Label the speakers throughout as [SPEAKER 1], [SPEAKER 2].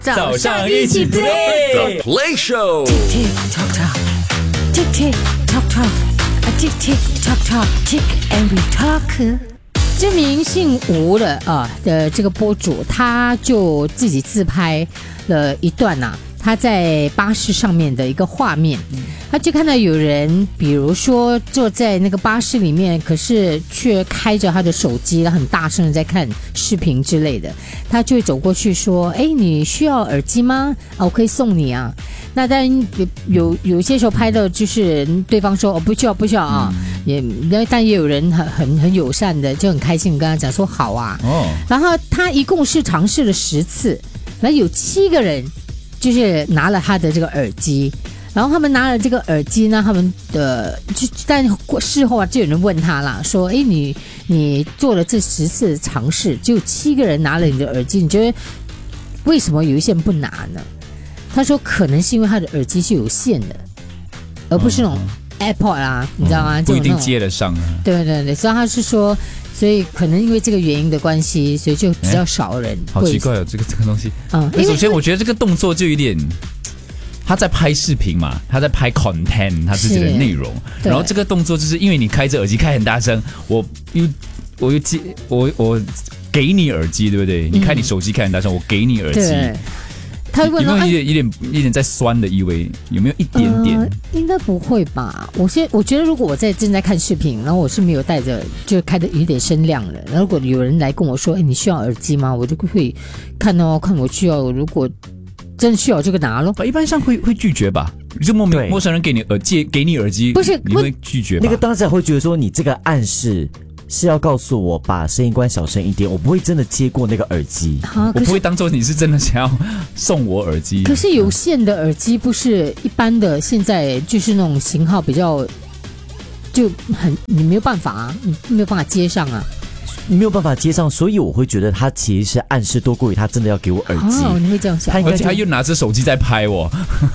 [SPEAKER 1] 早上一起 play
[SPEAKER 2] The Play Show。
[SPEAKER 3] Tick tock tock, tick tick tock tock, a tick tick tock tock, tick and we talk。这名姓吴的这个播主，他就自己自拍了一段他在巴士上面的一个画面，他就看到有人，比如说坐在那个巴士里面，可是却开着他的手机，很大声的在看视频之类的，他就会走过去说：“哎，你需要耳机吗？我可以送你啊。”那当然有些时候拍到就是对方说：“不需要啊。”但也有人很友善的，就很开心跟他讲说：“好啊。”然后他一共是尝试了10次，然后有7个人。就是拿了他的这个耳机，然后他们拿了这个耳机呢，他们但事后就有人问他啦，说：“哎，你做了这10次尝试，只有7个人拿了你的耳机，你觉得为什么有一些人不拿呢？”他说：“可能是因为他的耳机是有线的，而不是那种 AirPod 你知道吗？
[SPEAKER 1] 不一定接得上啊。”
[SPEAKER 3] 对，所以他是说。所以可能因为这个原因的关系，所以就比较少人。
[SPEAKER 1] 好奇怪这个东西。首先我觉得这个动作就有点，他在拍视频嘛，他在拍 content， 他自己的内容。然后这个动作就是因为你开着耳机开很大声，我给你耳机，对不对？你开你手机开很大声，我给你耳机。
[SPEAKER 3] 他问
[SPEAKER 1] 有没有一点在酸的意味？有没有一点点？
[SPEAKER 3] 应该不会吧。我觉得如果我正在看视频，然后我是没有带着，就开的有点声量了。然后如果有人来跟我说：“哎，你需要耳机吗？”我就会看我需要。如果真需要，就拿咯。
[SPEAKER 1] 一般上会拒绝吧？就陌生人给你耳机，
[SPEAKER 3] 不是
[SPEAKER 1] 你会拒绝吧？
[SPEAKER 2] 那个当下会觉得说，你这个暗示。是要告诉我把声音关小声一点，我不会真的接过那个耳机，
[SPEAKER 1] 我不会当做你是真的想要送我耳机。
[SPEAKER 3] 可是有线的耳机不是一般的，现在就是那种型号比较你没有办法你没有办法接上
[SPEAKER 2] 没有办法接上，所以我会觉得他其实是暗示多过于他真的要给我耳机。
[SPEAKER 3] 你会这样想？
[SPEAKER 1] 而且他又拿着手机在拍我。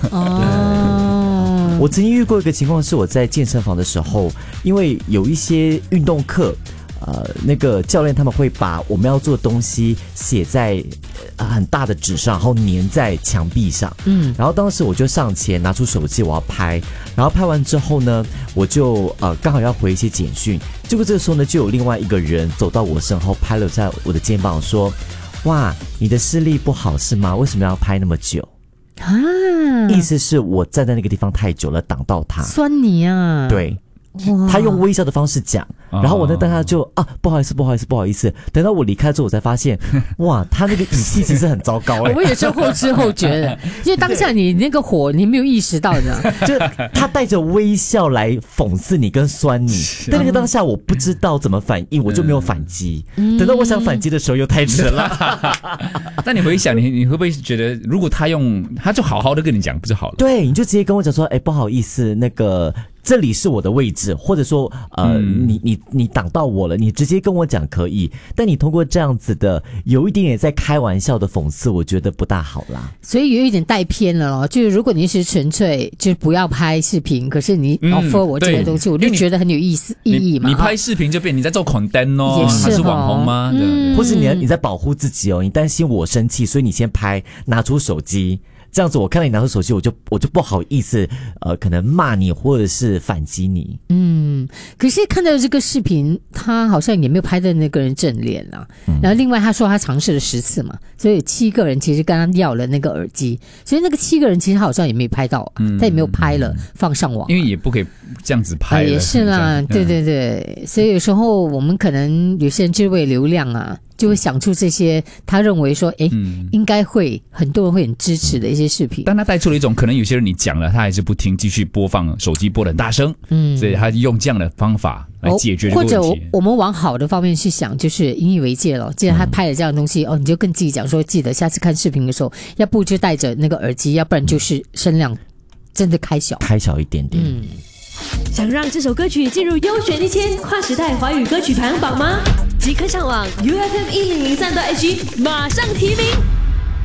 [SPEAKER 2] 我曾经遇过一个情况，是我在健身房的时候，因为有一些运动课，那个教练他们会把我们要做的东西写在很大的纸上，然后粘在墙壁上。然后当时我就上前拿出手机，我要拍，然后拍完之后呢，我就刚好要回一些简讯，结果这个时候呢，就有另外一个人走到我身后，拍了在我的肩膀说：“哇，你的视力不好是吗？为什么要拍那么久？”意思是我站在那个地方太久了，挡到他，
[SPEAKER 3] 酸你啊！
[SPEAKER 2] 对，他用微笑的方式讲，然后我那当下就不好意思。等到我离开之后，我才发现，哇，他那个语气其实很糟糕。
[SPEAKER 3] 我也是后知后觉的，因为当下你那个火你没有意识到的，
[SPEAKER 2] 就他带着微笑来讽刺你跟酸你，但那个当下我不知道怎么反应，我就没有反击。等到我想反击的时候又太迟了。
[SPEAKER 1] 但你回想，你会不会觉得，如果他就好好的跟你讲，不就好了？
[SPEAKER 2] 对，你就直接跟我讲说，不好意思，那个。这里是我的位置，或者说你挡到我了，你直接跟我讲可以，但你通过这样子的有一点点在开玩笑的讽刺，我觉得不大好啦。
[SPEAKER 3] 所以有一点带偏了咯，就是如果你是纯粹就是不要拍视频，可是你 offer 我这个东西，我就觉得很有意义嘛。
[SPEAKER 1] 你拍视频就变你在做 content 哦，他是网红吗？
[SPEAKER 2] 或是你在保护自己哦，你担心我生气，所以你先拍，拿出手机。这样子我看到你拿出手机，我就不好意思可能骂你或者是反击你。
[SPEAKER 3] 可是看到这个视频，他好像也没有拍到那个人正脸啊。然后另外他说他尝试了10次嘛，所以有7个人其实跟他要了那个耳机，所以那个7个人其实好像也没有拍到，他也没有拍了放上网，
[SPEAKER 1] 因为也不可以这样子拍了。
[SPEAKER 3] 也是啦，对，所以有时候我们可能有些人就为流量就会想出这些他认为说应该会很多人会很支持的一些视频，
[SPEAKER 1] 但他带出了一种可能有些人你讲了他还是不听，继续播放，手机播得很大声，所以他用这样的方法来解决这个问题。
[SPEAKER 3] 或者我们往好的方面去想，就是引以为戒了。既然他拍了这样的东西你就跟自己讲说，记得下次看视频的时候，要不就带着那个耳机，要不然就是声量真的开小
[SPEAKER 2] 一点点。
[SPEAKER 4] 想让这首歌曲进入优选1000跨时代华语歌曲排行榜吗？即刻上网 UFM1003.SG 马上提名。